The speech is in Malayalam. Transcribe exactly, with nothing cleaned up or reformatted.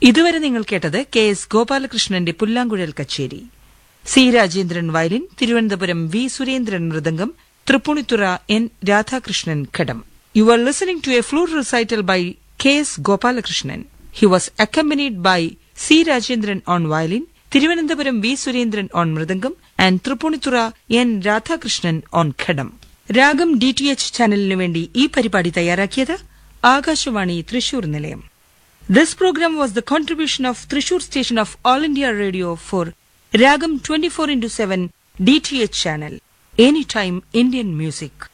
ഇതുവരെ നിങ്ങൾ കേട്ടത് കെ എസ് ഗോപാലകൃഷ്ണന്റെ പുല്ലാങ്കുഴൽ കച്ചേരി. C Rajendran violin, Thiruvananthapuram V Surendran mridangam, Tripunithura N Radhakrishnan ghatam. You are listening to A flute recital by K S Gopalakrishnan. He was accompanied by C Rajendran on violin, Thiruvananthapuram V Surendran on mridangam and Tripunithura N Radhakrishnan on ഘടം. രാഗം ഡി ടി എച്ച് ചാനലിനു വേണ്ടി ഈ പരിപാടി തയ്യാറാക്കിയത് ആകാശവാണി തൃശൂർ നിലയം. This program was the contribution of Thrissur station of All India Radio for Ragam twenty-four into seven D T H channel. Anytime Indian music.